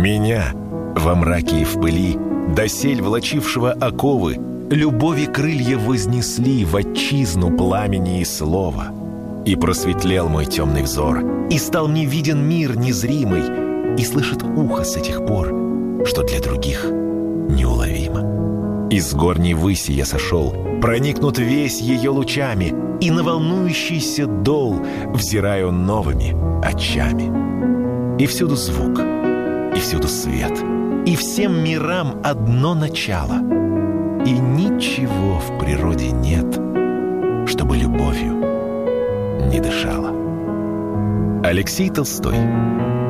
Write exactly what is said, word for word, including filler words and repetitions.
Меня во мраке и в пыли, досель влачившего оковы, любови крылья вознесли в отчизну пламени и слова. И просветлел мой темный взор, и стал мне виден мир незримый, и слышит ухо с этих пор, что для других неуловимо. Из горней выси я сошел, проникнут весь ее лучами, и на волнующийся дол взираю новыми очами. И всюду звук, и всюду свет, и всем мирам одно начало. И ничего в природе нет, чтобы любовью не дышала. Алексей Толстой.